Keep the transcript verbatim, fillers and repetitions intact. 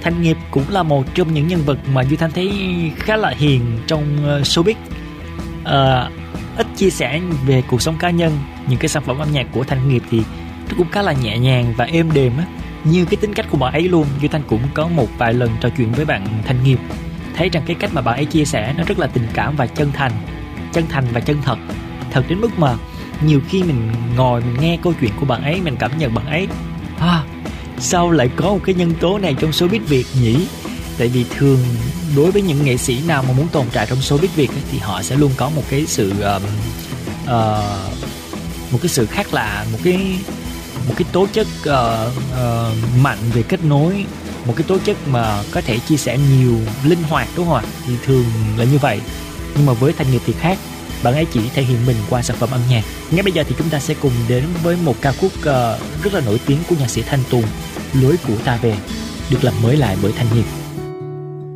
Thành Nghiệp cũng là một trong những nhân vật mà Duy Thanh thấy khá là hiền trong showbiz. À, ít chia sẻ về cuộc sống cá nhân. Những cái sản phẩm âm nhạc của Thành Nghiệp thì nó cũng khá là nhẹ nhàng và êm đềm á, như cái tính cách của bạn ấy luôn. Duy Thanh cũng có một vài lần trò chuyện với bạn Thành Nghiệp, thấy rằng cái cách mà bạn ấy chia sẻ nó rất là tình cảm và chân thành, chân thành và chân thật, thật đến mức mà nhiều khi mình ngồi mình nghe câu chuyện của bạn ấy, mình cảm nhận bạn ấy à, sao lại có một cái nhân tố này trong showbiz Việt nhỉ? Tại vì thường đối với những nghệ sĩ nào mà muốn tồn tại trong showbiz Việt ấy, thì họ sẽ luôn có một cái sự uh, uh, một cái sự khác lạ, một cái một cái tố chất uh, uh, mạnh về kết nối, một cái tố chất mà có thể chia sẻ nhiều, linh hoạt, đúng không ạ? Thì thường là như vậy. Nhưng mà với Thành Nghiệp thì khác, bạn ấy chỉ thể hiện mình qua sản phẩm âm nhạc. Ngay bây giờ thì chúng ta sẽ cùng đến với một ca khúc uh, rất là nổi tiếng của nhạc sĩ Thanh Tùng, Lối Của Ta Về, được làm mới lại bởi Thành Nghiệp.